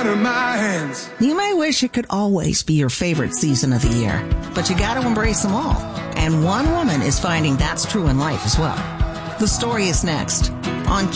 out of my hands. You may wish it could always be your favorite season of the year, but you got to embrace them all. And one woman is finding that's true in life as well. The story is next on